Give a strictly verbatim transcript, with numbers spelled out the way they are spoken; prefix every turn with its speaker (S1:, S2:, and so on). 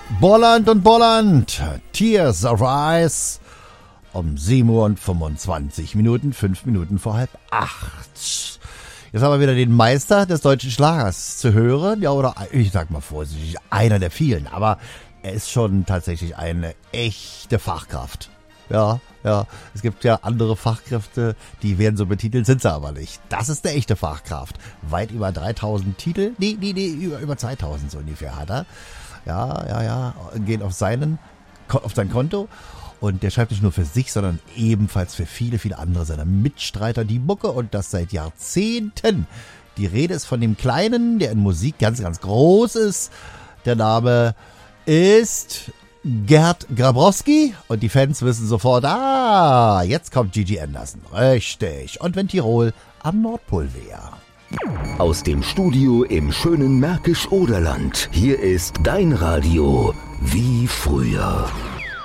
S1: Bolland und Bolland, Tears of Ice, um sieben Uhr und fünfundzwanzig Minuten, fünf Minuten vor halb acht. Jetzt haben wir wieder den Meister des deutschen Schlagers zu hören, ja, oder ich sag mal vorsichtig, einer der vielen, aber er ist schon tatsächlich eine echte Fachkraft. Ja, ja, es gibt ja andere Fachkräfte, die werden so betitelt, sind sie aber nicht. Das ist eine echte Fachkraft. Weit über dreitausend Titel, nee, nee, nee, über, über zweitausend so ungefähr hat er. Ja, ja, ja, gehen auf seinen, auf sein Konto. Und der schreibt nicht nur für sich, sondern ebenfalls für viele, viele andere seiner Mitstreiter die Mucke und das seit Jahrzehnten. Die Rede ist von dem Kleinen, der in Musik ganz, ganz groß ist. Der Name ist Gerd Grabrowski und die Fans wissen sofort, ah, jetzt kommt Gigi Anderson. Richtig. Und wenn Tirol am Nordpol wäre.
S2: Aus dem Studio im schönen Märkisch-Oderland. Hier ist dein Radio wie früher.